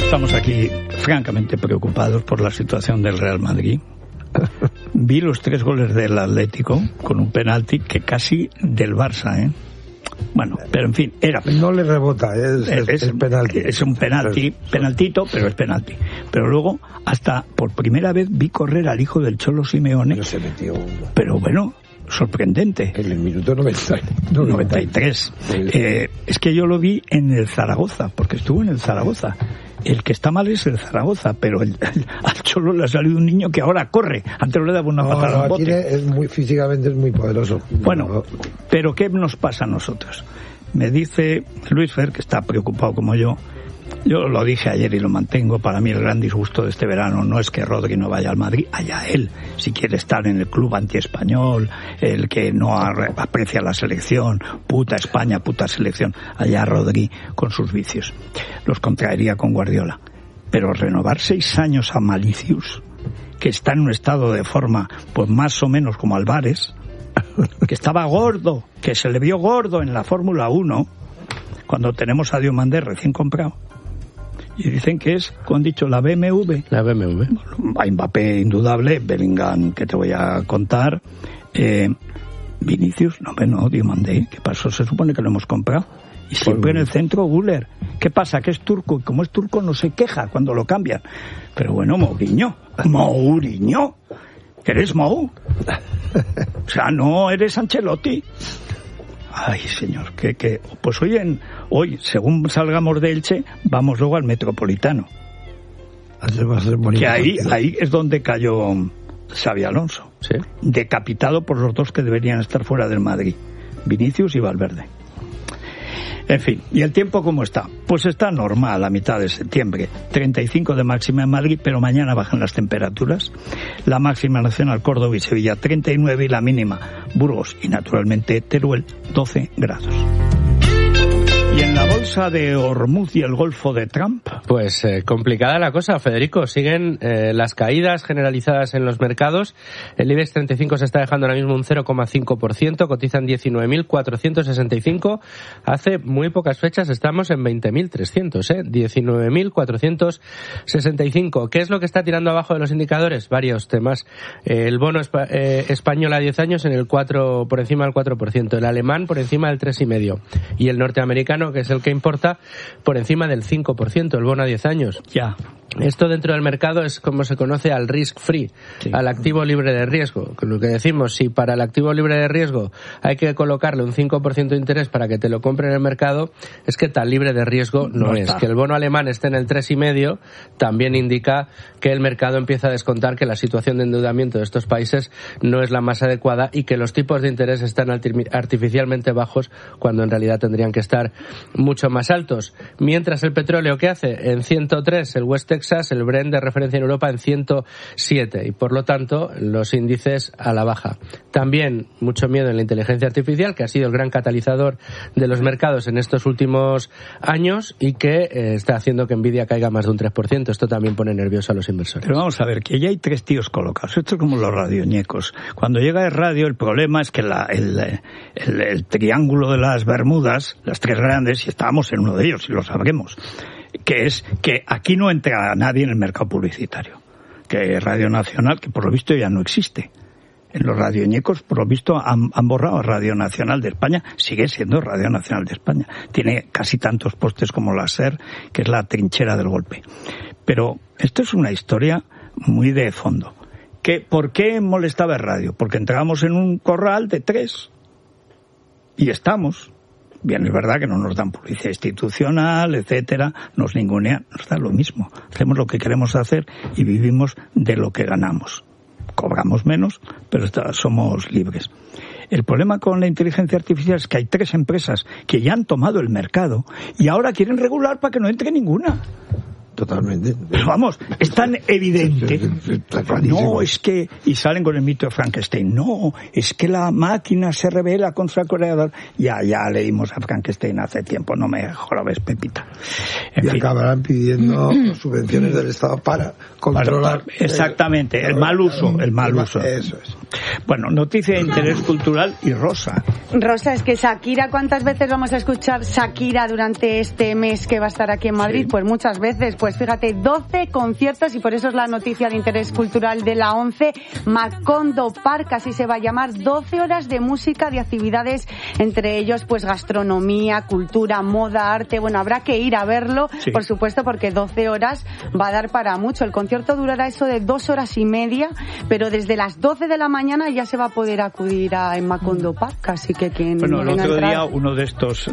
Estamos aquí francamente preocupados por la situación del Real Madrid. Vi los 3 goles del Atlético con un penalti que casi del Barça, ¿eh? Bueno, pero en fin, era... No le rebota, es penalti. Es un penalti, penaltito, pero es penalti. Pero luego, hasta por primera vez vi correr al hijo del Cholo Simeone. No se metió uno. Pero bueno, sorprendente. En el minuto 93. Es que yo lo vi en el Zaragoza, porque estuvo en el Zaragoza. El que está mal es el Zaragoza, pero al Cholo le ha salido un niño que ahora corre. Antes le daba una patada al bote. Físicamente es muy poderoso. Bueno, pero ¿qué nos pasa a nosotros? Me dice Luis Fer, que está preocupado como yo lo dije ayer y lo mantengo, para mí el gran disgusto de este verano no es que Rodri no vaya al Madrid, allá él, si quiere estar en el club antiespañol, el que no aprecia la selección, puta España, puta selección, allá Rodri con sus vicios, los contraería con Guardiola. Pero renovar 6 años a Malicius, que está en un estado de forma pues más o menos como Álvarez, que estaba gordo, que se le vio gordo en la Fórmula 1, cuando tenemos a Diomandé recién comprado. Y dicen que es, como han dicho, la BMW. La BMW. A Mbappé, indudable. Bellingham, que te voy a contar. Vinicius, no, Diomandé. ¿Qué pasó? Se supone que lo hemos comprado. Y siempre en el centro, Güler. ¿Qué pasa? Que es turco. Y como es turco, no se queja cuando lo cambian. Pero bueno, Mourinho. ¿Eres Mou? O sea, no eres Ancelotti. Ay, señor, que pues hoy, según salgamos de Elche, vamos luego al Metropolitano. Que ahí es donde cayó Xabi Alonso. ¿Sí? Decapitado por los 2 que deberían estar fuera del Madrid, Vinicius y Valverde. En fin, ¿y el tiempo cómo está? Pues está normal a mitad de septiembre. 35 de máxima en Madrid, pero mañana bajan las temperaturas. La máxima nacional Córdoba y Sevilla 39 y la mínima Burgos y naturalmente Teruel 12 grados. ¿Y en la bolsa de Hormuz y el Golfo de Trump? Pues complicada la cosa, Federico. Siguen las caídas generalizadas en los mercados. El IBEX 35 se está dejando ahora mismo un 0,5%, cotizan 19.465. Hace muy pocas fechas estamos en 20.300, 19.465. ¿Qué es lo que está tirando abajo de los indicadores? Varios temas. El bono español a 10 años en el 4, por encima del 4%. El alemán por encima del 3,5%. Y el norteamericano, que es el que importa, por encima del 5%, el bono a 10 años. Ya. Esto dentro del mercado es como se conoce al risk free, sí, al activo libre de riesgo. Con lo que decimos, si para el activo libre de riesgo hay que colocarle un 5% de interés para que te lo compre en el mercado, es que tan libre de riesgo no es. Que el bono alemán esté en el 3,5 también indica que el mercado empieza a descontar que la situación de endeudamiento de estos países no es la más adecuada y que los tipos de interés están artificialmente bajos cuando en realidad tendrían que estar mucho más altos. Mientras el petróleo, ¿qué hace? En 103, el West Texas, el Brent de referencia en Europa en 107 y por lo tanto los índices a la baja. También mucho miedo en la inteligencia artificial, que ha sido el gran catalizador de los mercados en estos últimos años y que está haciendo que Nvidia caiga más de un 3%. Esto también pone nervioso a los inversores. Pero vamos a ver, que ya hay 3 tíos colocados. Esto es como los radioñecos. Cuando llega el radio, el problema es que el triángulo de las Bermudas, las 3 grandes, y estábamos en uno de ellos y lo sabremos, que es que aquí no entra nadie en el mercado publicitario, que Radio Nacional, que por lo visto ya no existe. En los radioñecos, por lo visto, han borrado Radio Nacional de España, sigue siendo Radio Nacional de España, tiene casi tantos postes como la SER, que es la trinchera del golpe. Pero esto es una historia muy de fondo. ¿Por qué molestaba el radio? Porque entrábamos en un corral de 3 y estamos. Bien, es verdad que no nos dan publicidad institucional, etcétera, nos ningunean, nos da lo mismo. Hacemos lo que queremos hacer y vivimos de lo que ganamos. Cobramos menos, pero somos libres. El problema con la inteligencia artificial es que hay 3 empresas que ya han tomado el mercado y ahora quieren regular para que no entre ninguna. Totalmente. Pero vamos, es tan evidente. No, es que... Y salen con el mito de Frankenstein. No, es que la máquina se revela contra el creador. Ya leímos a Frankenstein hace tiempo, no me jorobes, Pepita. Y acabarán pidiendo subvenciones del Estado para controlar... Exactamente, el mal uso. Eso es. Bueno, noticia de interés cultural y Rosa. Rosa, es que Shakira, ¿cuántas veces vamos a escuchar Shakira durante este mes que va a estar aquí en Madrid? Sí. Pues muchas veces. Pues fíjate, 12 conciertos y por eso es la noticia de interés cultural de la ONCE. Macondo Park, así se va a llamar, 12 horas de música, de actividades, entre ellos pues gastronomía, cultura, moda, arte. Bueno, habrá que ir a verlo, sí, por supuesto, porque 12 horas va a dar para mucho. El concierto durará eso de 2 horas y media, pero desde las 12 de la mañana ya se va a poder acudir a Macondo Park, así que quien... Bueno, el otro día uno de estos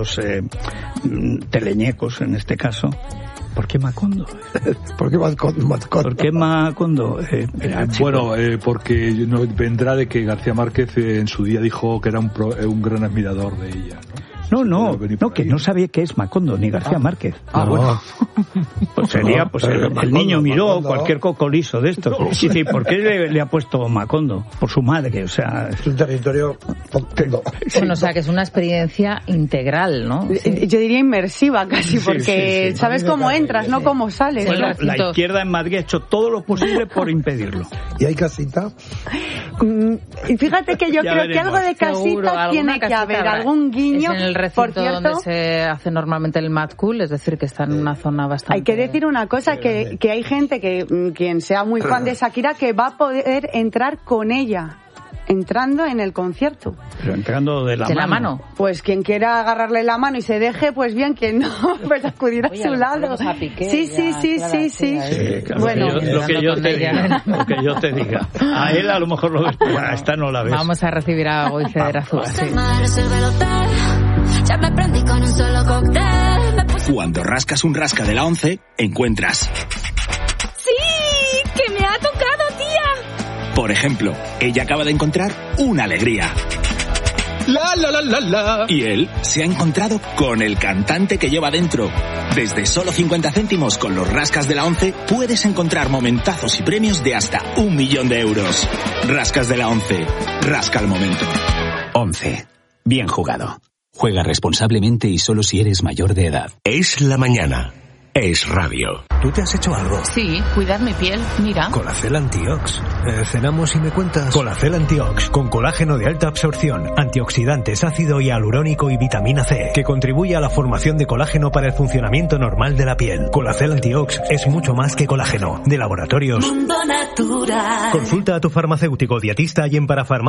teleñecos, en este caso... ¿Por qué Macondo? ¿Por qué Macondo? ¿Por qué Macondo? Porque vendrá de que García Márquez en su día dijo que era un gran admirador de ella, ¿no? No, que no sabía qué es Macondo, ni García Márquez. Bueno. Pues sería, el niño miró Macondo, cualquier cocolizo de estos. Sí, ¿por qué le ha puesto Macondo? Por su madre, o sea... Es un territorio... Bueno, o sea, que es una experiencia integral, ¿no? Sí. Yo diría inmersiva casi, porque sabes cómo entras, no cómo sales. Bueno, la izquierda en Madrid ha hecho todo lo posible por impedirlo. ¿Y hay casita? Y fíjate que yo creo que algo de casita tiene que haber, algún guiño. Es en el recinto donde se hace normalmente el Mad Cool, es decir, que está en una zona bastante... Hay que decir una cosa, que hay gente que, quien sea muy fan de Shakira, que va a poder entrar con ella, entrando en el concierto. Pero entrando de la mano. Pues quien quiera agarrarle la mano y se deje, pues bien, quien no, pues acudir a su lado. A Piqué, sí. Claro, bueno, lo que yo te diga. A él a lo mejor lo ves, pero a esta no la ves. Vamos a recibir a Goizer Azul. Ya me prendí con un solo cóctel. Cuando rascas un rasca de la ONCE, encuentras... ¡Sí! ¡Que me ha tocado, tía! Por ejemplo, ella acaba de encontrar una alegría. La. Y él se ha encontrado con el cantante que lleva dentro. Desde solo 50 céntimos con los rascas de la ONCE puedes encontrar momentazos y premios de hasta 1 millón de euros. Rascas de la ONCE. Rasca el momento. ONCE. Bien jugado. Juega responsablemente y solo si eres mayor de edad. Es la mañana. Es radio. ¿Tú te has hecho algo? Sí, cuidar mi piel, mira. Colacel Antiox. Cenamos y me cuentas. Colacel Antiox, con colágeno de alta absorción, antioxidantes, ácido hialurónico y vitamina C, que contribuye a la formación de colágeno para el funcionamiento normal de la piel. Colacel Antiox es mucho más que colágeno. De Laboratorios Mundo Natural. Consulta a tu farmacéutico dietista y en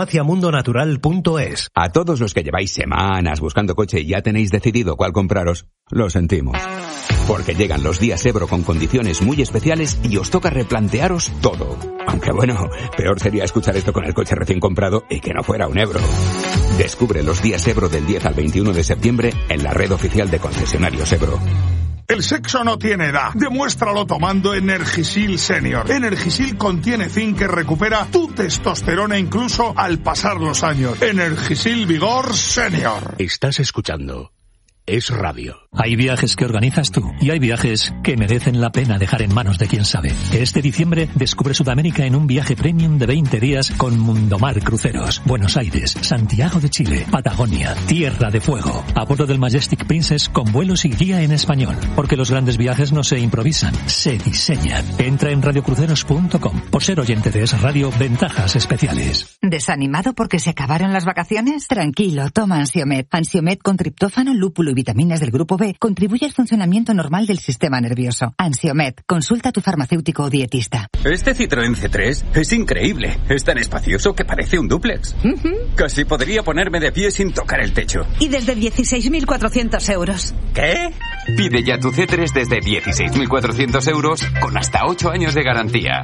parafarmaciamundonatural.es. A todos los que lleváis semanas buscando coche y ya tenéis decidido cuál compraros, lo sentimos. Porque llegan los días Ebro con condiciones muy especiales y os toca replantearos todo. Aunque bueno, peor sería escuchar esto con el coche recién comprado y que no fuera un Ebro. Descubre los días Ebro del 10 al 21 de septiembre en la red oficial de concesionarios Ebro. El sexo no tiene edad. Demuéstralo tomando Energisil Senior. Energisil contiene zinc que recupera tu testosterona incluso al pasar los años. Energisil Vigor Senior. Estás escuchando Es Radio. Hay viajes que organizas tú y hay viajes que merecen la pena dejar en manos de quien sabe. Este diciembre descubre Sudamérica en un viaje premium de 20 días con Mundomar Cruceros. Buenos Aires, Santiago de Chile, Patagonia, Tierra de Fuego. A bordo del Majestic Princess con vuelos y guía en español. Porque los grandes viajes no se improvisan, se diseñan. Entra en radiocruceros.com. Por ser oyente de Es Radio, ventajas especiales. ¿Desanimado porque se acabaron las vacaciones? Tranquilo, toma Ansiomed. Ansiomed con triptófano, lúpulo y vitaminas del grupo B contribuye al funcionamiento normal del sistema nervioso. Ansiomed, consulta a tu farmacéutico o dietista. Este Citroën C3 es increíble. Es tan espacioso que parece un dúplex. Casi podría ponerme de pie sin tocar el techo. Y desde 16.400 euros. ¿Qué? Pide ya tu C3 desde 16.400 euros con hasta 8 años de garantía.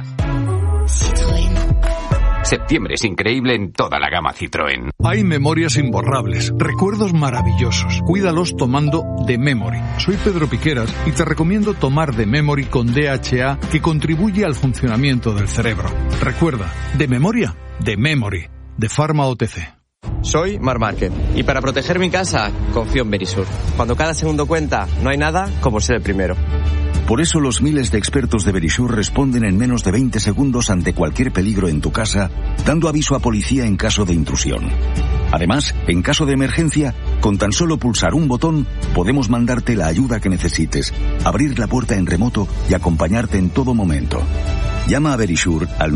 Citroën. Septiembre es increíble en toda la gama Citroën. Hay memorias imborrables, recuerdos maravillosos. Cuídalos tomando The Memory. Soy Pedro Piqueras y te recomiendo tomar The Memory con DHA, que contribuye al funcionamiento del cerebro. Recuerda, de memoria, The Memory, de Pharma OTC. Soy Mar Márquez y para proteger mi casa confío en Verisur. Cuando cada segundo cuenta, no hay nada como ser el primero. Por eso los miles de expertos de Verisur responden en menos de 20 segundos ante cualquier peligro en tu casa, dando aviso a policía en caso de intrusión. Además, en caso de emergencia, con tan solo pulsar un botón, podemos mandarte la ayuda que necesites, abrir la puerta en remoto y acompañarte en todo momento. Llama a Verisur al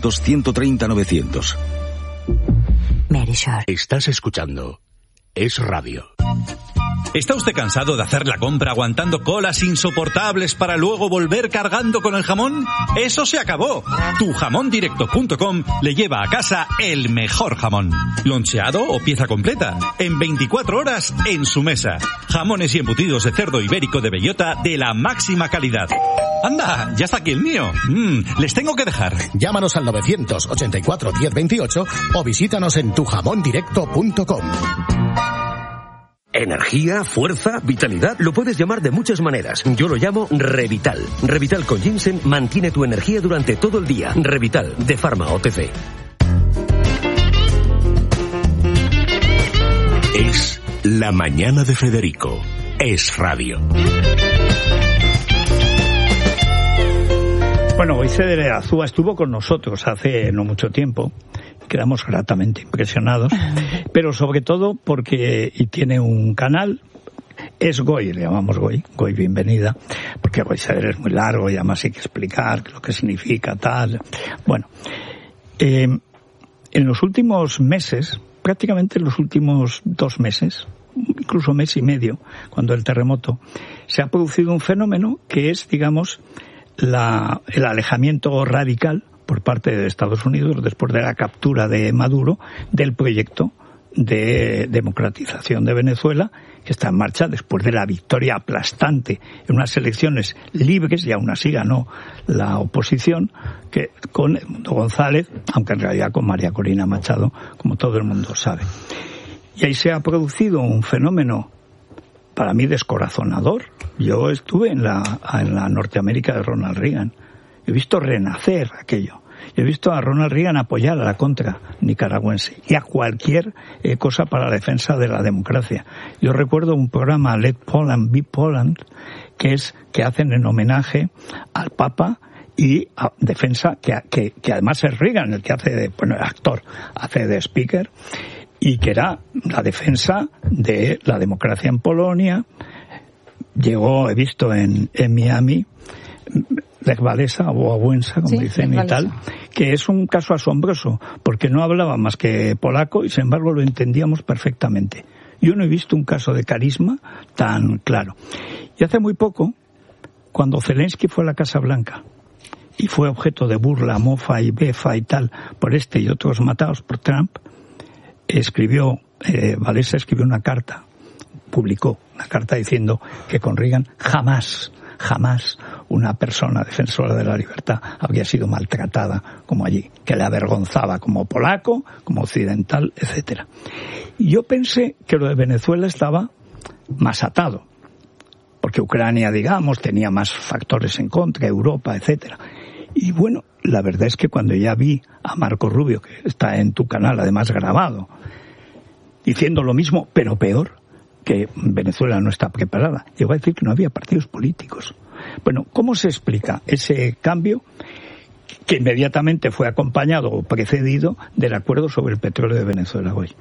900-130-900. Verisur. Estás escuchando Es Radio. ¿Está usted cansado de hacer la compra aguantando colas insoportables para luego volver cargando con el jamón? ¡Eso se acabó! Tujamondirecto.com le lleva a casa el mejor jamón. Loncheado o pieza completa. En 24 horas en su mesa. Jamones y embutidos de cerdo ibérico de bellota de la máxima calidad. ¡Anda! ¡Ya está aquí el mío! Les tengo que dejar. Llámanos al 984 1028 o visítanos en tujamondirecto.com. Energía, fuerza, vitalidad, lo puedes llamar de muchas maneras. Yo lo llamo Revital. Revital con ginseng mantiene tu energía durante todo el día. Revital, de Pharma OTC. Es La Mañana de Federico. Es Radio. Bueno, Moisés de Azúa estuvo con nosotros hace no mucho tiempo. Quedamos gratamente impresionados, pero sobre todo porque y tiene un canal, es Goy, le llamamos Goy bienvenida, porque Goy es muy largo y además hay que explicar lo que significa tal. Bueno, en los últimos meses, prácticamente en los últimos 2 meses, incluso mes y medio, cuando el terremoto, se ha producido un fenómeno que es, digamos, el alejamiento radical por parte de Estados Unidos, después de la captura de Maduro, del proyecto de democratización de Venezuela, que está en marcha después de la victoria aplastante en unas elecciones libres, y aún así ganó la oposición, que con Edmundo González, aunque en realidad con María Corina Machado, como todo el mundo sabe. Y ahí se ha producido un fenómeno para mí descorazonador. Yo estuve en la Norteamérica de Ronald Reagan. He visto renacer aquello. He visto a Ronald Reagan apoyar a la contra nicaragüense y a cualquier cosa para la defensa de la democracia. Yo recuerdo un programa, Let Poland Be Poland, que hacen en homenaje al Papa y a defensa, que además es Reagan el que hace el actor, hace de speaker, y que era la defensa de la democracia en Polonia. He visto en Miami, Lech Walesa o Wałęsa, como dicen y tal, que es un caso asombroso, porque no hablaba más que polaco y sin embargo lo entendíamos perfectamente. Yo no he visto un caso de carisma tan claro. Y hace muy poco, cuando Zelensky fue a la Casa Blanca y fue objeto de burla, mofa y befa y tal por y otros matados por Trump, Walesa escribió una carta, publicó una carta diciendo que con Reagan jamás una persona defensora de la libertad habría sido maltratada como allí, que le avergonzaba como polaco, como occidental, etcétera. Y yo pensé que lo de Venezuela estaba más atado, porque Ucrania, digamos, tenía más factores en contra, Europa, etcétera. Y bueno, la verdad es que cuando ya vi a Marco Rubio, que está en tu canal, además grabado, diciendo lo mismo, pero peor, que Venezuela no está preparada, llegó a decir que no había partidos políticos. Bueno, ¿cómo se explica ese cambio que inmediatamente fue acompañado o precedido del acuerdo sobre el petróleo de Venezuela hoy?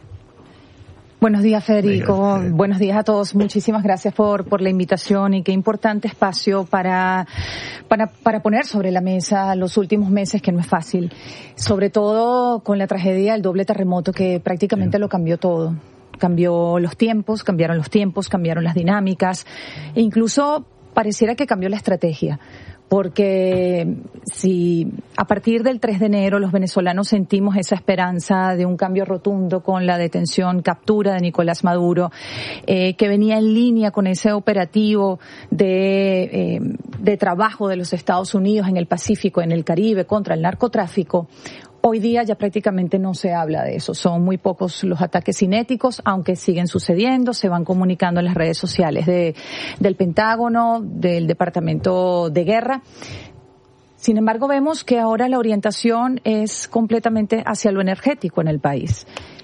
Buenos días, Federico. Buenos días a todos. Muchísimas gracias por la invitación y qué importante espacio para poner sobre la mesa los últimos meses, que no es fácil. Sobre todo con la tragedia del doble terremoto que prácticamente lo cambió todo. Cambiaron los tiempos, cambiaron las dinámicas e incluso pareciera que cambió la estrategia. Porque si a partir del 3 de enero los venezolanos sentimos esa esperanza de un cambio rotundo con la detención, captura de Nicolás Maduro, que venía en línea con ese operativo de trabajo de los Estados Unidos en el Pacífico, en el Caribe, contra el narcotráfico, hoy día ya prácticamente no se habla de eso. Son muy pocos los ataques cinéticos, aunque siguen sucediendo, se van comunicando en las redes sociales del Pentágono, del Departamento de Guerra. Sin embargo, vemos que ahora la orientación es completamente hacia lo energético en el país.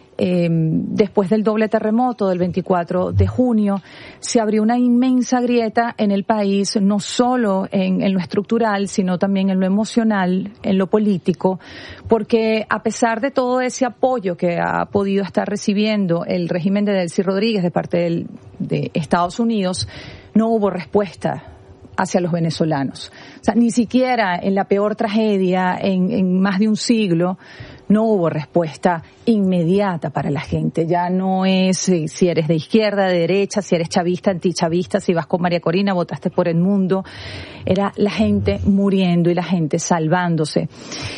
Después del doble terremoto del 24 de junio, se abrió una inmensa grieta en el país, no solo en lo estructural, sino también en lo emocional, en lo político, porque a pesar de todo ese apoyo que ha podido estar recibiendo el régimen de Delcy Rodríguez de parte de Estados Unidos, no hubo respuesta hacia los venezolanos. O sea, ni siquiera en la peor tragedia en más de un siglo, no hubo respuesta inmediata para la gente. Ya no es si eres de izquierda, de derecha, si eres chavista, antichavista, si vas con María Corina, votaste por Edmundo. Era la gente muriendo y la gente salvándose.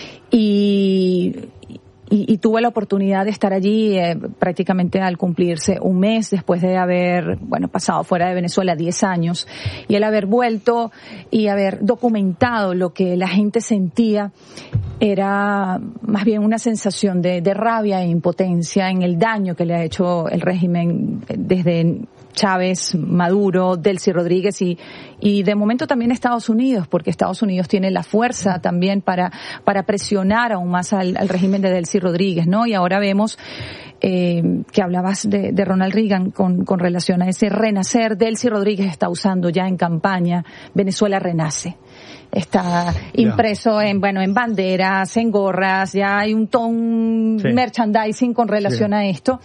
Y tuve la oportunidad de estar allí prácticamente al cumplirse un mes después de haber, pasado fuera de Venezuela 10 años, y el haber vuelto y haber documentado lo que la gente sentía era más bien una sensación de rabia e impotencia en el daño que le ha hecho el régimen desde Chávez, Maduro, Delcy Rodríguez y de momento también Estados Unidos, porque Estados Unidos tiene la fuerza también para presionar aún más al régimen de Delcy Rodríguez, ¿no? Y ahora vemos que hablabas de Ronald Reagan con relación a ese renacer. Delcy Rodríguez está usando ya en campaña Venezuela Renace. Está impreso en banderas, en gorras, ya hay un merchandising con relación a esto.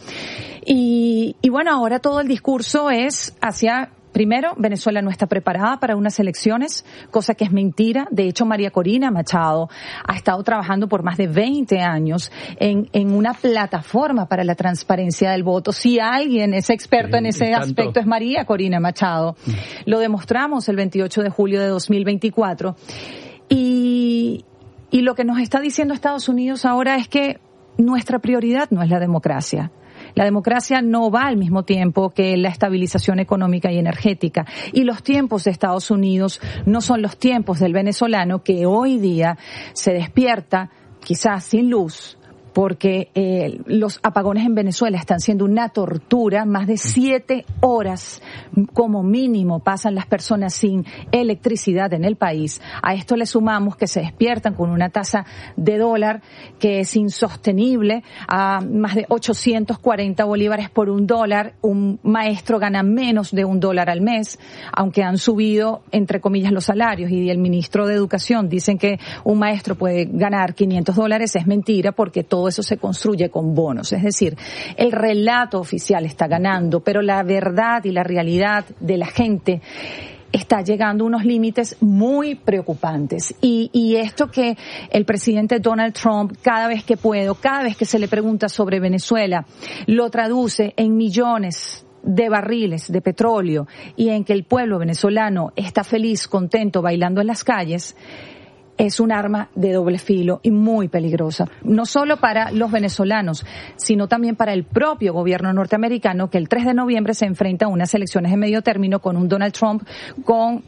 Y ahora todo el discurso es hacia, primero, Venezuela no está preparada para unas elecciones, cosa que es mentira. De hecho, María Corina Machado ha estado trabajando por más de 20 años en una plataforma para la transparencia del voto. Si alguien es experto en ese aspecto es María Corina Machado. Lo demostramos el 28 de julio de 2024. Y lo que nos está diciendo Estados Unidos ahora es que nuestra prioridad no es la democracia. La democracia no va al mismo tiempo que la estabilización económica y energética. Y los tiempos de Estados Unidos no son los tiempos del venezolano, que hoy día se despierta quizás sin luz, porque los apagones en Venezuela están siendo una tortura. Más de 7 horas como mínimo pasan las personas sin electricidad en el país. A esto le sumamos que se despiertan con una tasa de dólar que es insostenible, a más de 840 bolívares por $1. Un maestro gana menos de $1 al mes, aunque han subido, entre comillas, los salarios. Y el ministro de Educación dicen que un maestro puede ganar $500. Es mentira, porque todo eso se construye con bonos. Es decir, el relato oficial está ganando, pero la verdad y la realidad de la gente está llegando a unos límites muy preocupantes. Y esto que el presidente Donald Trump, cada vez que se le pregunta sobre Venezuela, lo traduce en millones de barriles de petróleo y en que el pueblo venezolano está feliz, contento, bailando en las calles, es un arma de doble filo y muy peligrosa, no solo para los venezolanos, sino también para el propio gobierno norteamericano, que el 3 de noviembre se enfrenta a unas elecciones de medio término con un Donald Trump con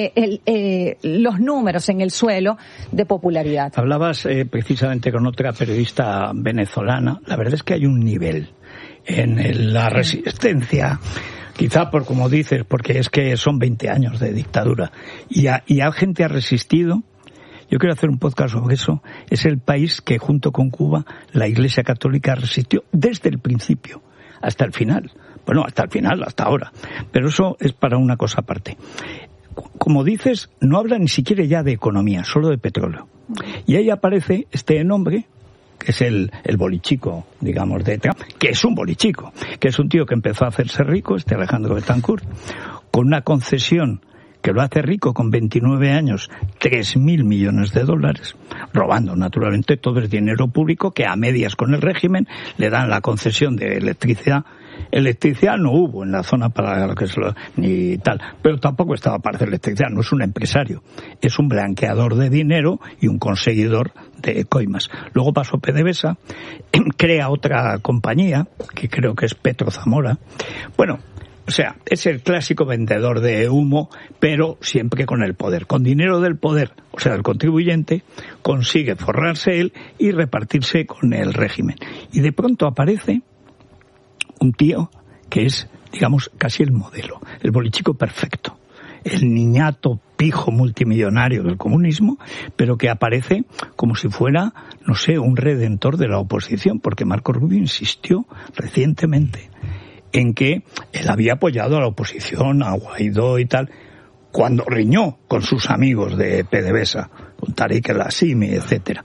los números en el suelo de popularidad. Hablabas precisamente con otra periodista venezolana. La verdad es que hay un nivel en la resistencia, quizá por como dices, porque es que son 20 años de dictadura y a gente ha resistido. Yo quiero hacer un podcast sobre eso. Es el país que, junto con Cuba, la Iglesia Católica resistió desde el principio hasta el final. Bueno, hasta el final, hasta ahora. Pero eso es para una cosa aparte. Como dices, no habla ni siquiera ya de economía, solo de petróleo. Y ahí aparece este nombre, que es el bolichico, digamos, de Trump, que es un bolichico, que es un tío que empezó a hacerse rico, Alejandro Betancourt, con una concesión que lo hace rico con 29 años, 3.000 millones de dólares, robando naturalmente todo el dinero público que a medias con el régimen le dan la concesión de electricidad. Electricidad no hubo en la zona para lo que es ni tal, pero tampoco estaba para hacer electricidad, no es un empresario, es un blanqueador de dinero y un conseguidor de coimas. Luego pasó PDVSA, crea otra compañía, que creo que es Petro Zamora. Bueno, o sea, es el clásico vendedor de humo, pero siempre con el poder. Con dinero del poder, o sea, el contribuyente, consigue forrarse él y repartirse con el régimen. Y de pronto aparece un tío que es, digamos, casi el modelo, el bolichico perfecto, el niñato pijo multimillonario del comunismo, pero que aparece como si fuera, no sé, un redentor de la oposición, porque Marco Rubio insistió recientemente en que él había apoyado a la oposición, a Guaidó y tal, cuando riñó con sus amigos de PDVSA, con Tariq El Asimi, etcétera.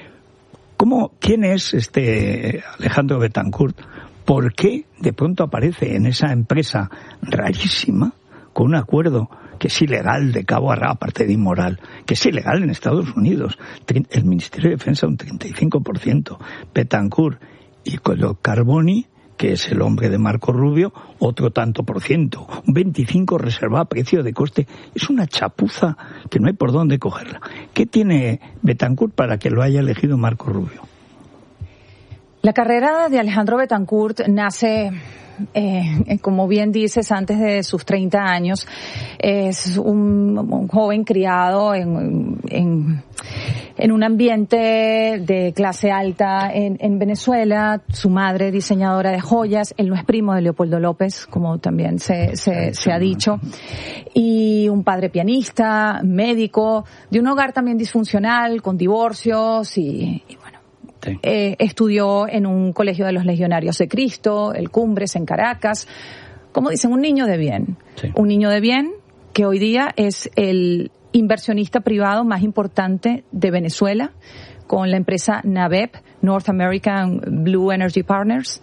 ¿Quién es este Alejandro Betancourt? ¿Por qué de pronto aparece en esa empresa rarísima, con un acuerdo que es ilegal de cabo a rabo, aparte de inmoral, que es ilegal en Estados Unidos. El Ministerio de Defensa un 35%, Betancourt y Carboni, que es el hombre de Marco Rubio, otro tanto por ciento, un 25% reservado a precio de coste. Es una chapuza que no hay por dónde cogerla. ¿Qué tiene Betancourt para que lo haya elegido Marco Rubio? La carrera de Alejandro Betancourt nace, como bien dices, antes de sus 30 años. Es un joven criado en un ambiente de clase alta en Venezuela. Su madre, diseñadora de joyas. Él no es primo de Leopoldo López, como también se ha dicho. Y un padre pianista, médico, de un hogar también disfuncional, con divorcios y bueno. Sí. Estudió en un colegio de los Legionarios de Cristo, el Cumbres, en Caracas. Como dicen, un niño de bien. Sí. Un niño de bien que hoy día es el inversionista privado más importante de Venezuela, con la empresa NABEP, North American Blue Energy Partners,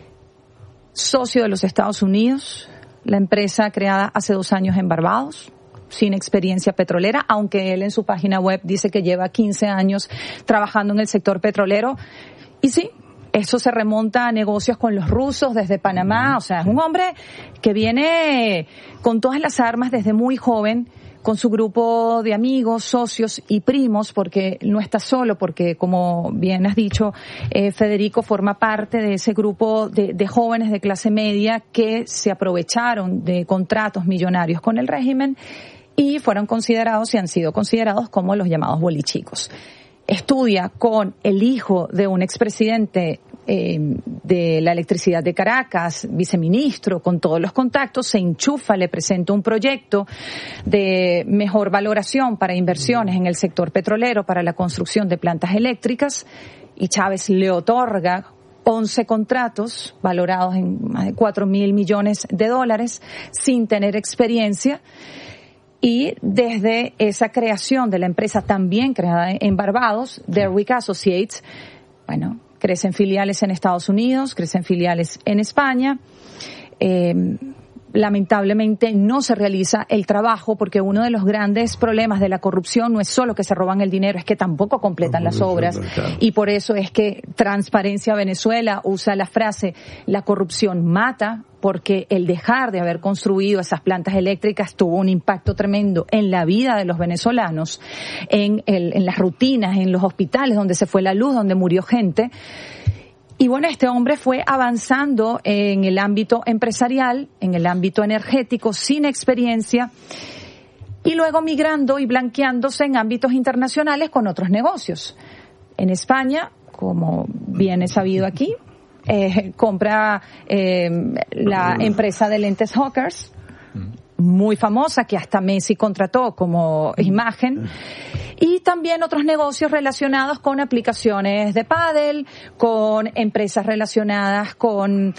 socio de los Estados Unidos, la empresa creada hace 2 años en Barbados, sin experiencia petrolera, aunque él en su página web dice que lleva 15 años trabajando en el sector petrolero. Y sí, eso se remonta a negocios con los rusos desde Panamá. O sea, es un hombre que viene con todas las armas desde muy joven, con su grupo de amigos, socios y primos, porque no está solo, porque como bien has dicho, Federico forma parte de ese grupo de jóvenes de clase media que se aprovecharon de contratos millonarios con el régimen y fueron considerados y han sido considerados como los llamados bolichicos. Estudia con el hijo de un expresidente de la electricidad de Caracas, viceministro, con todos los contactos, se enchufa, le presenta un proyecto de mejor valoración para inversiones en el sector petrolero para la construcción de plantas eléctricas, y Chávez le otorga 11 contratos valorados en más de $4.000 millones sin tener experiencia. Y desde esa creación de la empresa también creada en Barbados, Derwick Associates, bueno, crecen filiales en Estados Unidos, crecen filiales en España. Lamentablemente no se realiza el trabajo, porque uno de los grandes problemas de la corrupción no es solo que se roban el dinero, es que tampoco completan las obras. Y por eso es que Transparencia Venezuela usa la frase "la corrupción mata", porque el dejar de haber construido esas plantas eléctricas tuvo un impacto tremendo en la vida de los venezolanos, en las rutinas, en los hospitales donde se fue la luz, donde murió gente. Y bueno, este hombre fue avanzando en el ámbito empresarial, en el ámbito energético, sin experiencia, y luego migrando y blanqueándose en ámbitos internacionales con otros negocios. En España, como bien es sabido aquí, compra la empresa de lentes Hawkers, muy famosa, que hasta Messi contrató como imagen, y también otros negocios relacionados con aplicaciones de pádel, con empresas relacionadas con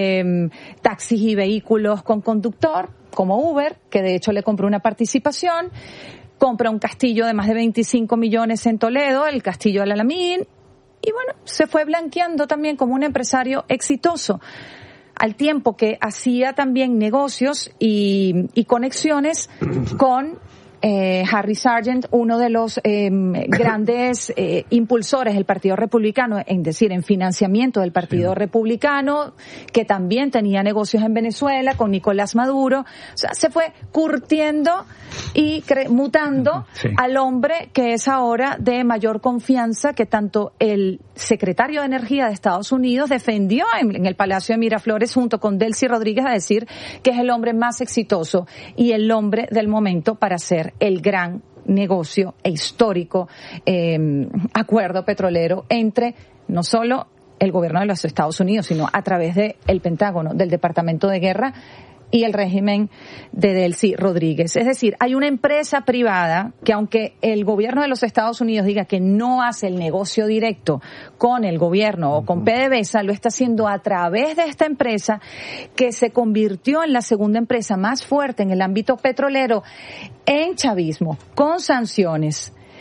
taxis y vehículos con conductor, como Uber, que de hecho le compró una participación, compra un castillo de más de 25 millones en Toledo, el Castillo Al Alamín, y bueno, se fue blanqueando también como un empresario exitoso, al tiempo que hacía también negocios y conexiones con Harry Sargent, uno de los grandes impulsores del Partido Republicano, en financiamiento del Partido Republicano, que también tenía negocios en Venezuela con Nicolás Maduro. O sea, se fue curtiendo y mutando al hombre que es ahora de mayor confianza, que tanto el secretario de Energía de Estados Unidos defendió en el Palacio de Miraflores junto con Delcy Rodríguez, a decir que es el hombre más exitoso y el hombre del momento para hacer el gran negocio e histórico acuerdo petrolero entre no solo el gobierno de los Estados Unidos, sino a través del Pentágono, del Departamento de Guerra y el régimen de Delcy Rodríguez. Es decir, hay una empresa privada que, aunque el gobierno de los Estados Unidos diga que no hace el negocio directo con el gobierno o con PDVSA, lo está haciendo a través de esta empresa, que se convirtió en la segunda empresa más fuerte en el ámbito petrolero en chavismo, con sanciones,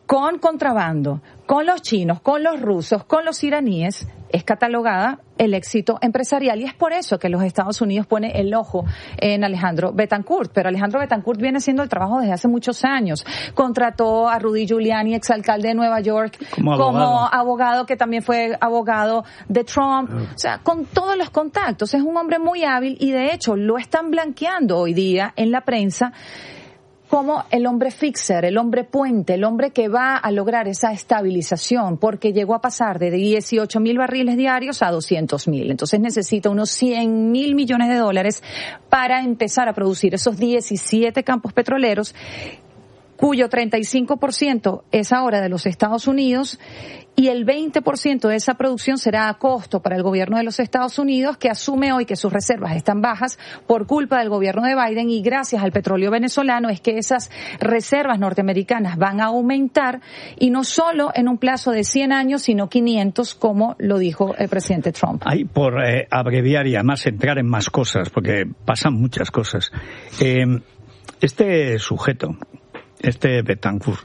con contrabando, con los chinos, con los rusos, con los iraníes, es catalogada el éxito empresarial, y es por eso que los Estados Unidos pone el ojo en Alejandro Betancourt. Pero Alejandro Betancourt viene haciendo el trabajo desde hace muchos años. Contrató a Rudy Giuliani, exalcalde de Nueva York, como abogado, que también fue abogado de Trump. O sea, con todos los contactos. Es un hombre muy hábil, y de hecho lo están blanqueando hoy día en la prensa como el hombre fixer, el hombre puente, el hombre que va a lograr esa estabilización, porque llegó a pasar de 18,000 barriles diarios a 200,000. Entonces necesita unos 100,000 millones de dólares para empezar a producir esos 17 campos petroleros, cuyo 35% es ahora de los Estados Unidos, y el 20% de esa producción será a costo para el gobierno de los Estados Unidos, que asume hoy que sus reservas están bajas por culpa del gobierno de Biden, y gracias al petróleo venezolano es que esas reservas norteamericanas van a aumentar, y no solo en un plazo de 100 años, sino 500, como lo dijo el presidente Trump. Hay, por abreviar y además entrar en más cosas, porque pasan muchas cosas. Este sujeto, este Betancourt,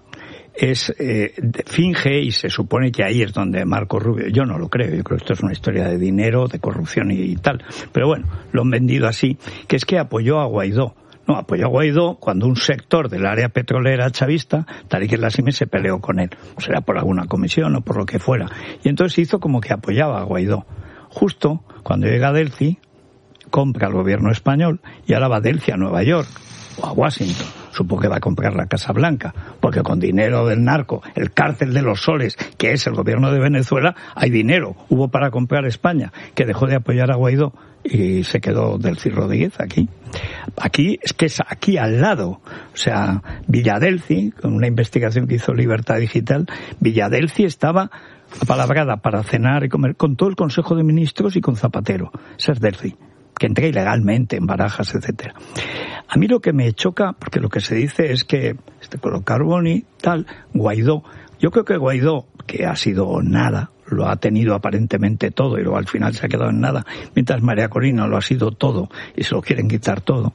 finge, y se supone que ahí es donde Marco Rubio, yo no lo creo, yo creo que esto es una historia de dinero, de corrupción y tal, pero bueno, lo han vendido así, que es que apoyó a Guaidó. No, apoyó a Guaidó cuando un sector del área petrolera chavista, Tariq El Asimi, se peleó con él, será por alguna comisión o por lo que fuera, y entonces hizo como que apoyaba a Guaidó. Justo cuando llega a Delcy, compra el gobierno español, y ahora va a Delcy a Nueva York o a Washington. Supo que va a comprar la Casa Blanca, porque con dinero del narco, el cártel de los soles, que es el gobierno de Venezuela, hay dinero. Hubo para comprar España, que dejó de apoyar a Guaidó y se quedó Delcy Rodríguez aquí. Aquí, es que es aquí al lado. O sea, Villadelcy, con una investigación que hizo Libertad Digital, Villadelcy estaba apalabrada para cenar y comer con todo el Consejo de Ministros y con Zapatero. Esa es Delcy, que entra ilegalmente en Barajas, etcétera. A mí lo que me choca, porque lo que se dice es que con Carboni, tal, Guaidó, yo creo que Guaidó, que ha sido nada, lo ha tenido aparentemente todo y luego al final se ha quedado en nada, mientras María Corina lo ha sido todo y se lo quieren quitar todo.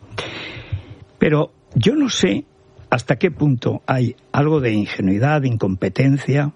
Pero yo no sé hasta qué punto hay algo de ingenuidad, de incompetencia.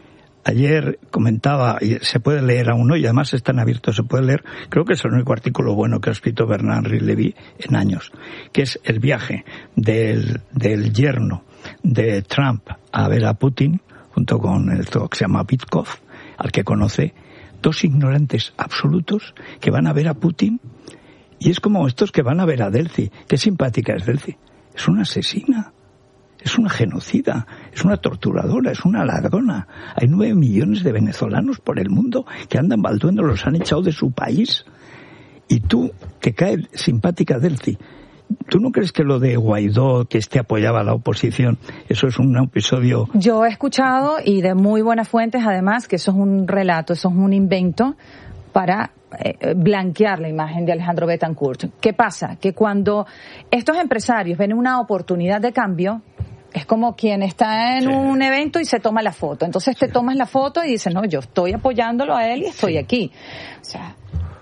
Ayer comentaba, y se puede leer aún hoy, además están abiertos, se puede leer, creo que es el único artículo bueno que ha escrito Bernard-Henri Lévy en años, que es el viaje del yerno de Trump a ver a Putin, junto con el que se llama Vitkov, al que conoce, dos ignorantes absolutos que van a ver a Putin, y es como estos que van a ver a Delcy. Qué simpática es Delcy. Es una asesina. Es una genocida, es una torturadora, es una ladrona. Hay 9 millones de venezolanos por el mundo que andan balduendo, los han echado de su país. Y tú, te cae simpática Delcy. ¿Tú no crees que lo de Guaidó, que apoyaba a la oposición, eso es un episodio? Yo he escuchado, y de muy buenas fuentes además, que eso es un relato, eso es un invento para blanquear la imagen de Alejandro Betancourt. ¿Qué pasa? Que cuando estos empresarios ven una oportunidad de cambio, es como quien está en un evento y se toma la foto. Entonces te tomas la foto y dices, no, yo estoy apoyándolo a él y estoy aquí. O sea,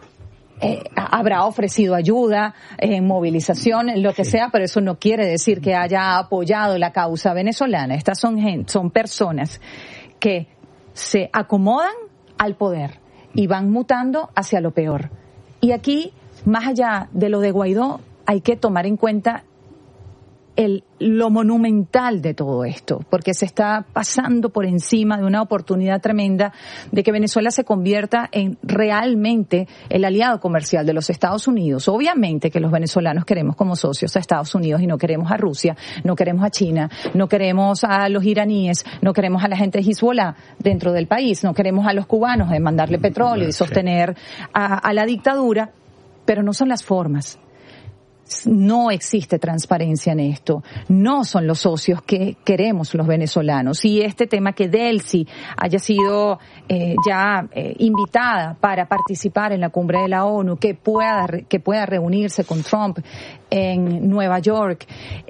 habrá ofrecido ayuda, movilización, lo que sea, pero eso no quiere decir que haya apoyado la causa venezolana. Estas son personas que se acomodan al poder y van mutando hacia lo peor. Y aquí, más allá de lo de Guaidó, hay que tomar en cuenta lo monumental de todo esto, porque se está pasando por encima de una oportunidad tremenda de que Venezuela se convierta en realmente el aliado comercial de los Estados Unidos. Obviamente que los venezolanos queremos como socios a Estados Unidos y no queremos a Rusia, no queremos a China, no queremos a los iraníes, no queremos a la gente de Hezbollah dentro del país, no queremos a los cubanos de mandarle petróleo y sostener a la dictadura, pero no son las formas. No existe transparencia en esto. No son los socios que queremos los venezolanos. Y este tema que Delcy haya sido invitada para participar en la cumbre de la ONU, que pueda reunirse con Trump en Nueva York,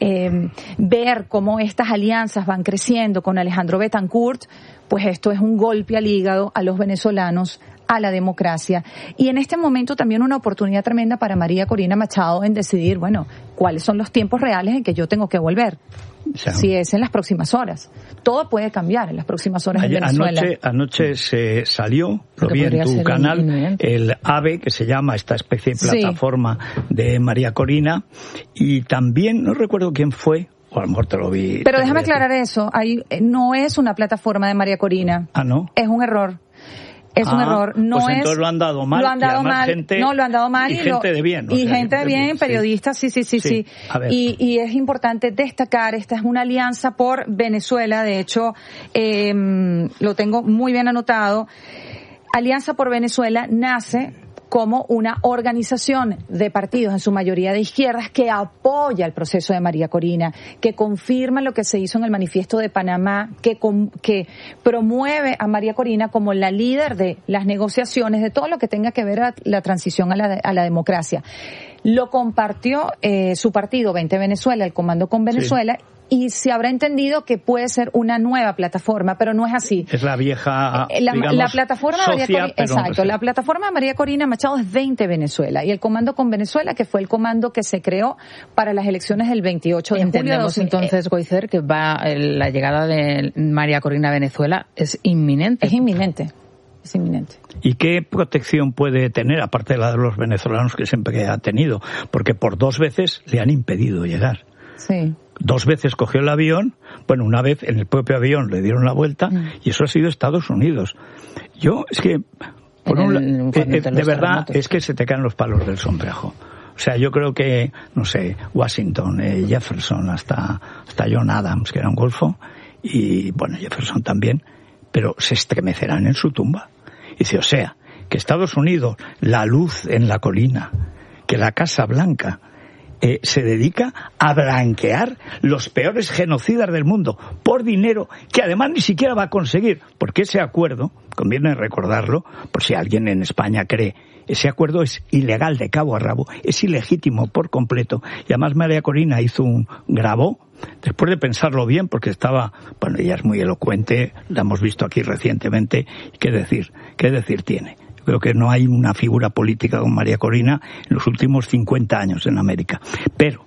ver cómo estas alianzas van creciendo con Alejandro Betancourt, pues esto es un golpe al hígado a los venezolanos, a la democracia. Y en este momento también una oportunidad tremenda para María Corina Machado en decidir, bueno, cuáles son los tiempos reales en que yo tengo que volver. Si es en las próximas horas. Todo puede cambiar en las próximas horas en Venezuela. Anoche se salió, lo vi en tu canal, el AVE, que se llama esta especie de plataforma de María Corina, y también, no recuerdo quién fue, o a lo mejor te lo vi. Pero déjame aclarar eso, no es una plataforma de María Corina. Ah, ¿no? Es un error. Es un error, no pues es. Entonces lo han dado mal. Lo han dado mal. Lo han dado mal. Y gente de bien. Y gente de bien, periodistas, sí. Y es importante destacar, esta es una alianza por Venezuela, de hecho, lo tengo muy bien anotado. Alianza por Venezuela nace como una organización de partidos, en su mayoría de izquierdas, que apoya el proceso de María Corina, que confirma lo que se hizo en el Manifiesto de Panamá, que promueve a María Corina como la líder de las negociaciones, de todo lo que tenga que ver a la transición a la democracia. Lo compartió su partido 20 Venezuela, el Comando con Venezuela, y se habrá entendido que puede ser una nueva plataforma, pero no es así. Es la vieja, la plataforma socia, de María Corina, exacto, la plataforma de María Corina Machado es 20 Venezuela, y el Comando con Venezuela, que fue el comando que se creó para las elecciones del 28 de junio. Entendemos entonces, Goizer, que la llegada de María Corina a Venezuela es inminente. Es inminente. ¿Y qué protección puede tener, aparte de la de los venezolanos que siempre ha tenido? Porque por 2 veces le han impedido llegar. Sí. 2 veces cogió el avión, bueno, una vez en el propio avión le dieron la vuelta, y eso ha sido Estados Unidos. Yo, es que, de verdad, es que se te caen los palos del sombrajo. O sea, yo creo que, no sé, Washington, Jefferson, hasta John Adams, que era un golfo, y bueno, Jefferson también, pero se estremecerán en su tumba. Y dice, o sea, que Estados Unidos, la luz en la colina, que la Casa Blanca, se dedica a blanquear los peores genocidas del mundo por dinero que además ni siquiera va a conseguir, porque ese acuerdo, conviene recordarlo, por si alguien en España cree, ese acuerdo es ilegal de cabo a rabo, es ilegítimo por completo, y además María Corina grabó, después de pensarlo bien, porque estaba, bueno, ella es muy elocuente, la hemos visto aquí recientemente, ¿qué decir tiene? Creo que no hay una figura política como María Corina en los últimos 50 años en América. Pero,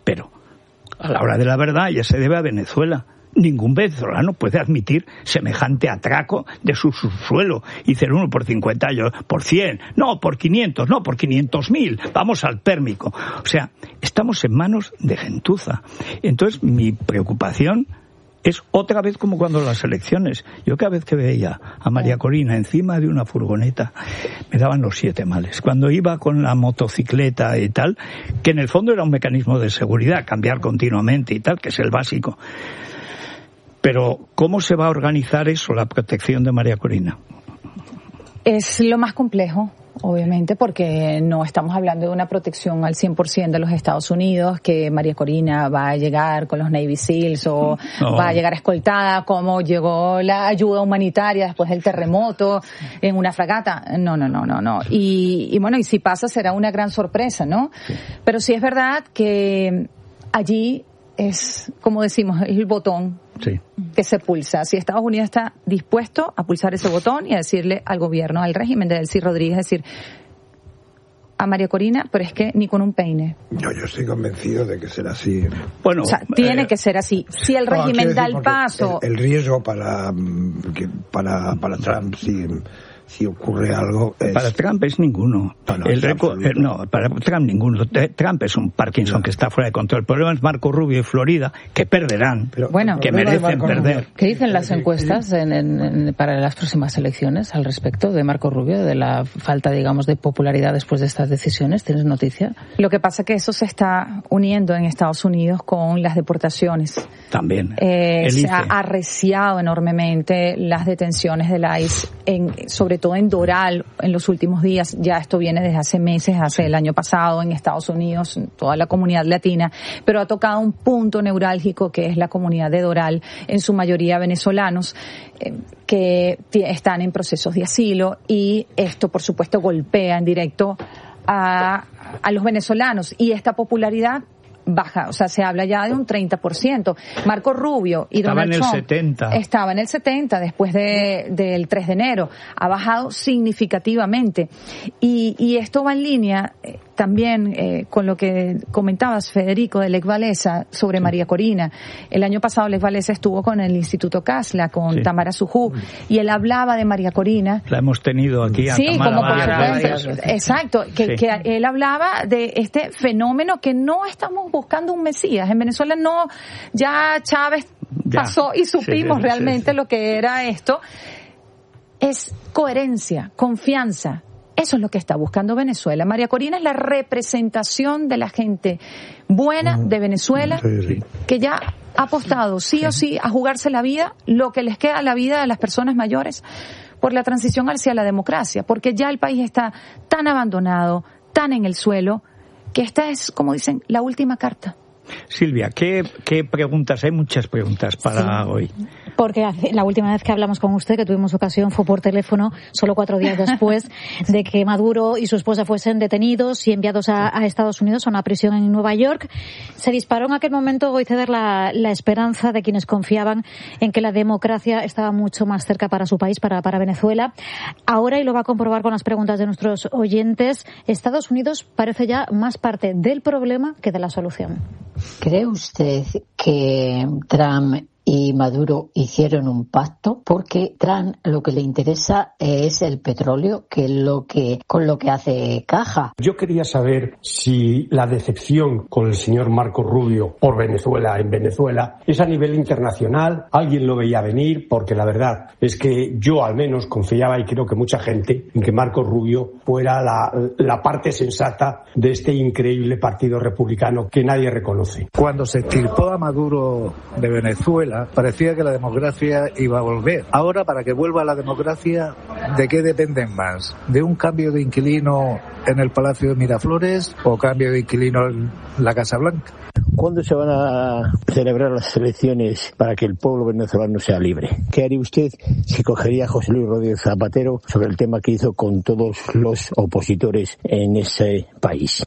a la hora de la verdad, ya se debe a Venezuela. Ningún venezolano puede admitir semejante atraco de su subsuelo. Y dice uno por 50 años, por 100, no, por 500, no, por 500.000, vamos al pérmico. O sea, estamos en manos de gentuza. Entonces, mi preocupación es otra vez como cuando las elecciones. Yo cada vez que veía a María Corina encima de una furgoneta, me daban los 7 males. Cuando iba con la motocicleta y tal, que en el fondo era un mecanismo de seguridad, cambiar continuamente y tal, que es el básico. Pero, ¿cómo se va a organizar eso, la protección de María Corina? Es lo más complejo. Obviamente, porque no estamos hablando de una protección al 100% de los Estados Unidos, que María Corina va a llegar con los Navy Seals o va a llegar escoltada como llegó la ayuda humanitaria después del terremoto en una fragata. No. Y bueno, y si pasa será una gran sorpresa, ¿no? Sí. Pero sí es verdad que allí es, como decimos, el botón que se pulsa. Si Estados Unidos está dispuesto a pulsar ese botón y a decirle al gobierno, al régimen de Delcy Rodríguez, decir a María Corina, pero es que ni con un peine. Yo estoy convencido de que será así. Bueno, o sea, tiene que ser así. Si el régimen da el paso... El riesgo para Trump, si ocurre algo... Para Trump es ninguno. Para Trump ninguno. Trump es un Parkinson que está fuera de control. El problema es Marco Rubio y Florida, que perderán, que merecen perder. ¿Qué dicen las encuestas para las próximas elecciones al respecto de Marco Rubio, de la falta, digamos, de popularidad después de estas decisiones? ¿Tienes noticia? Lo que pasa es que eso se está uniendo en Estados Unidos con las deportaciones. También. Se ha arreciado enormemente las detenciones del ICE, sobre todo en Doral en los últimos días. Ya esto viene desde hace meses, hace el año pasado en Estados Unidos, en toda la comunidad latina, pero ha tocado un punto neurálgico que es la comunidad de Doral, en su mayoría venezolanos, que están en procesos de asilo, y esto por supuesto golpea en directo a los venezolanos, y esta popularidad baja, o sea, se habla ya de un 30%. Marco Rubio y Donald Trump estaba en el 70% después del 3 de enero. Ha bajado significativamente. Y esto va en línea también con lo que comentabas, Federico, de Lech Walesa sobre María Corina. El año pasado Lech Walesa estuvo con el Instituto Casla, con Tamara Sujú, y él hablaba de María Corina. La hemos tenido aquí a Tamara varias veces. Exacto, que él hablaba de este fenómeno que no estamos buscando un mesías. En Venezuela no, ya Chávez pasó y supimos realmente lo que era esto. Es coherencia, confianza. Eso es lo que está buscando Venezuela. María Corina es la representación de la gente buena de Venezuela, que ya ha apostado sí o sí a jugarse la vida, lo que les queda a la vida de las personas mayores, por la transición hacia la democracia, porque ya el país está tan abandonado, tan en el suelo, que esta es, como dicen, la última carta. Silvia, ¿qué preguntas? Hay muchas preguntas para hoy. Porque la última vez que hablamos con usted, que tuvimos ocasión, fue por teléfono, solo 4 días después de que Maduro y su esposa fuesen detenidos y enviados a Estados Unidos, a una prisión en Nueva York. Se disparó en aquel momento, voy a ceder la esperanza de quienes confiaban en que la democracia estaba mucho más cerca para su país, para Venezuela. Ahora, y lo va a comprobar con las preguntas de nuestros oyentes, Estados Unidos parece ya más parte del problema que de la solución. ¿Cree usted que Trump y Maduro hicieron un pacto? Porque Trump lo que le interesa es el petróleo, que es con lo que hace caja. Yo quería saber si la decepción con el señor Marco Rubio por Venezuela, en Venezuela, es a nivel internacional. ¿Alguien lo veía venir? Porque la verdad es que yo al menos confiaba, y creo que mucha gente, en que Marco Rubio fuera la parte sensata de este increíble partido republicano que nadie reconoce. Cuando se extirpó a Maduro de Venezuela, parecía que la democracia iba a volver. Ahora, para que vuelva la democracia, ¿de qué dependen más? ¿De un cambio de inquilino en el Palacio de Miraflores o cambio de inquilino en la Casa Blanca? ¿Cuándo se van a celebrar las elecciones para que el pueblo venezolano sea libre? ¿Qué haría usted si cogería a José Luis Rodríguez Zapatero sobre el tema que hizo con todos los opositores en ese país?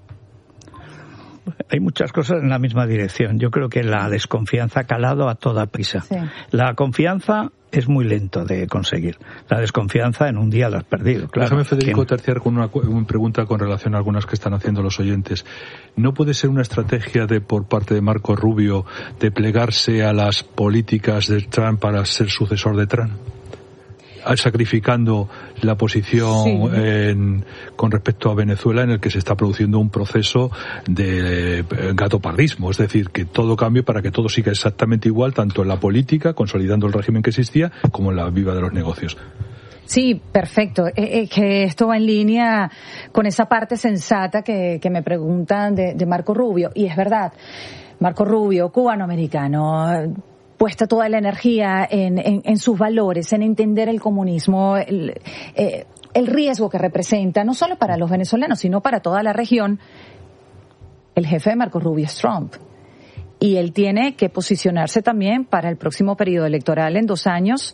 Hay muchas cosas en la misma dirección. Yo creo que la desconfianza ha calado a toda prisa. Sí. La confianza es muy lento de conseguir. La desconfianza en un día la has perdido. Claro. Déjame, Federico, terciar con una pregunta con relación a algunas que están haciendo los oyentes. ¿No puede ser una estrategia por parte de Marco Rubio de plegarse a las políticas de Trump para ser sucesor de Trump? Sacrificando la posición con respecto a Venezuela, en el que se está produciendo un proceso de gatopardismo, es decir, que todo cambie para que todo siga exactamente igual, tanto en la política, consolidando el régimen que existía, como en la viva de los negocios. Sí, perfecto. Que esto va en línea con esa parte sensata que me preguntan de Marco Rubio. Y es verdad, Marco Rubio, cubano-americano, puesta toda la energía en sus valores, en entender el comunismo, el riesgo que representa, no solo para los venezolanos, sino para toda la región. El jefe de Marco Rubio es Trump. Y él tiene que posicionarse también para el próximo periodo electoral en 2 años,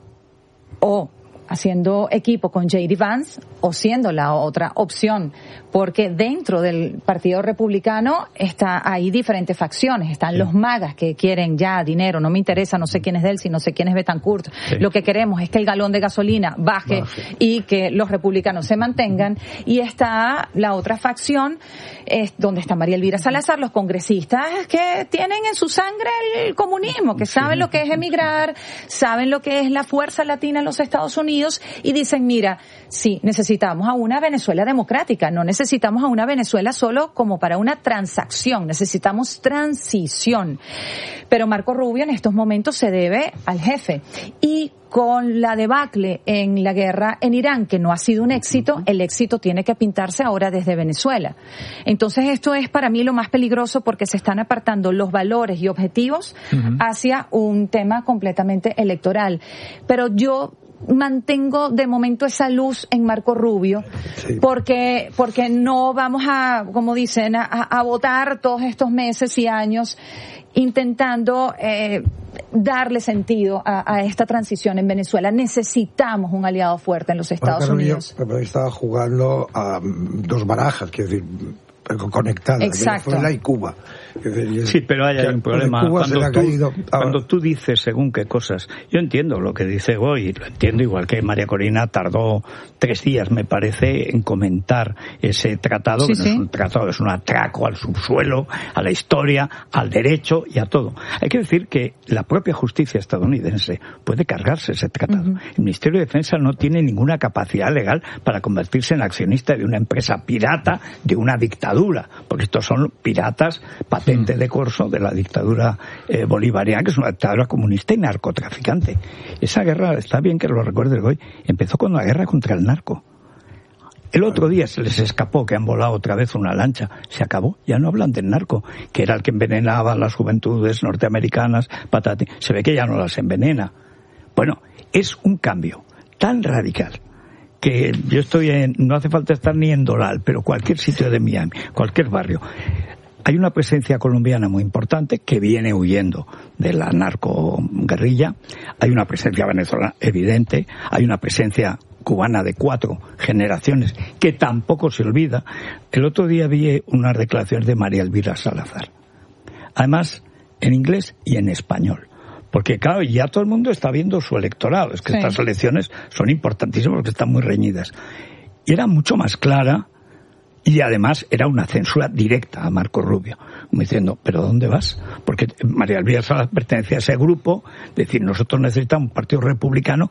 o haciendo equipo con J.D. Vance, o siendo la otra opción, porque dentro del Partido Republicano hay diferentes facciones. Están los magas que quieren ya dinero, no me interesa, no sé quién es Delcy, no sé quién es Betancourt. Lo que queremos es que el galón de gasolina baje y que los republicanos se mantengan. Y está la otra facción, donde está María Elvira Salazar, los congresistas que tienen en su sangre el comunismo, que saben lo que es emigrar, saben lo que es la fuerza latina en los Estados Unidos, y dicen, mira, sí, necesitamos a una Venezuela democrática, no necesitamos a una Venezuela solo como para una transacción, necesitamos transición. Pero Marco Rubio en estos momentos se debe al jefe. Y con la debacle en la guerra en Irán, que no ha sido un éxito, el éxito tiene que pintarse ahora desde Venezuela. Entonces esto es para mí lo más peligroso, porque se están apartando los valores y objetivos hacia un tema completamente electoral. Pero yo mantengo de momento esa luz en Marco Rubio, porque no vamos a, como dicen, a votar todos estos meses y años intentando darle sentido a esta transición en Venezuela. Necesitamos un aliado fuerte en los Estados Unidos. Pero estaba jugando a 2 barajas, quiero decir, conectadas, Exacto. Venezuela y Cuba. Sí, pero hay un problema. Cuando tú dices según qué cosas, yo entiendo lo que dice Goy, lo entiendo, igual que María Corina tardó 3 días, me parece, en comentar ese tratado, que no es un tratado, es un atraco al subsuelo, a la historia, al derecho y a todo. Hay que decir que la propia justicia estadounidense puede cargarse ese tratado. El Ministerio de Defensa no tiene ninguna capacidad legal para convertirse en accionista de una empresa pirata de una dictadura, porque estos son piratas patente de corso de la dictadura bolivariana, que es una dictadura comunista y narcotraficante. Esa guerra, está bien que lo recuerde hoy, empezó con la guerra contra el narco. El otro día se les escapó que han volado otra vez una lancha. Se acabó. Ya no hablan del narco, que era el que envenenaba a las juventudes norteamericanas. Se ve que ya no las envenena. Bueno, es un cambio tan radical que yo no hace falta estar ni en Doral, pero cualquier sitio de Miami, cualquier barrio. Hay una presencia colombiana muy importante que viene huyendo de la narcoguerrilla. Hay una presencia venezolana evidente. Hay una presencia cubana de 4 generaciones que tampoco se olvida. El otro día vi unas declaraciones de María Elvira Salazar. Además, en inglés y en español. Porque claro, ya todo el mundo está viendo su electorado. Es que estas elecciones son importantísimas porque están muy reñidas. Y era mucho más clara. Y además era una censura directa a Marco Rubio, como diciendo, ¿pero dónde vas? Porque María Elvira Salazar pertenecía a ese grupo, decir, nosotros necesitamos un partido republicano,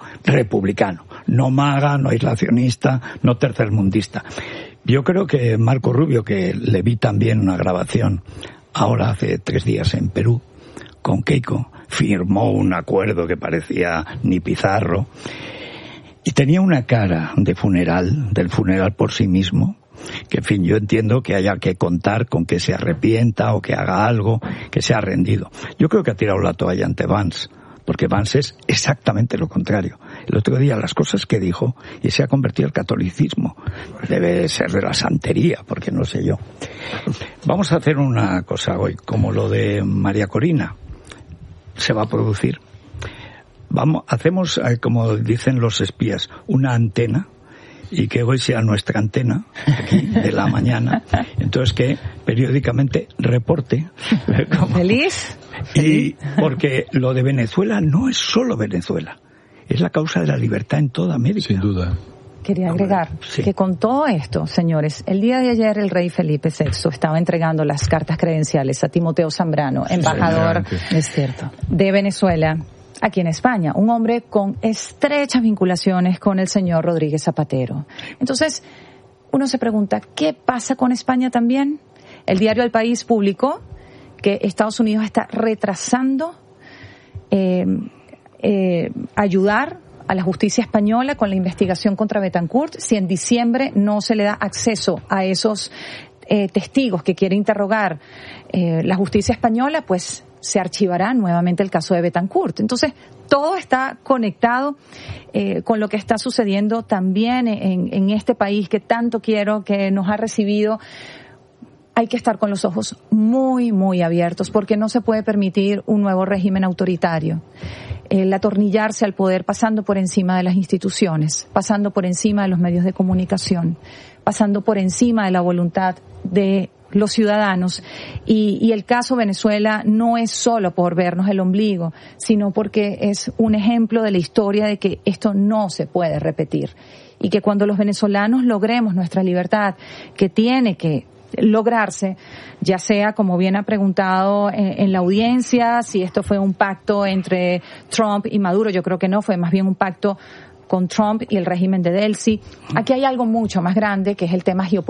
no maga, no aislacionista, no tercermundista. Yo creo que Marco Rubio, que le vi también una grabación ahora hace 3 días en Perú, con Keiko, firmó un acuerdo que parecía ni Pizarro, y tenía una cara del funeral por sí mismo, que en fin, yo entiendo que haya que contar con que se arrepienta o que haga algo, que se ha rendido. Yo creo que ha tirado la toalla ante Vance, porque Vance es exactamente lo contrario. El otro día las cosas que dijo, y se ha convertido al catolicismo. Debe ser de la santería, porque no sé yo. Vamos a hacer una cosa hoy, como lo de María Corina se va a producir. Hacemos, como dicen los espías, una antena, y que hoy sea nuestra antena aquí de la mañana, entonces que periódicamente reporte. ¿Feliz? Y porque lo de Venezuela no es solo Venezuela, es la causa de la libertad en toda América. Sin duda. Quería agregar que con todo esto, señores, el día de ayer el rey Felipe VI estaba entregando las cartas credenciales a Timoteo Zambrano, embajador de Venezuela aquí en España, un hombre con estrechas vinculaciones con el señor Rodríguez Zapatero. Entonces, uno se pregunta, ¿qué pasa con España también? El diario El País publicó que Estados Unidos está retrasando ayudar a la justicia española con la investigación contra Betancourt si en diciembre no se le da acceso a esos testigos que quiere interrogar la justicia española, pues se archivará nuevamente el caso de Betancourt. Entonces, todo está conectado con lo que está sucediendo también en este país que tanto quiero, que nos ha recibido. Hay que estar con los ojos muy, muy abiertos porque no se puede permitir un nuevo régimen autoritario. El atornillarse al poder pasando por encima de las instituciones, pasando por encima de los medios de comunicación, pasando por encima de la voluntad de los ciudadanos. Y el caso Venezuela no es solo por vernos el ombligo, sino porque es un ejemplo de la historia de que esto no se puede repetir. Y que cuando los venezolanos logremos nuestra libertad, que tiene que lograrse, ya sea, como bien ha preguntado en la audiencia, si esto fue un pacto entre Trump y Maduro, yo creo que no, fue más bien un pacto con Trump y el régimen de Delcy. Aquí hay algo mucho más grande, que es el tema geopolítico.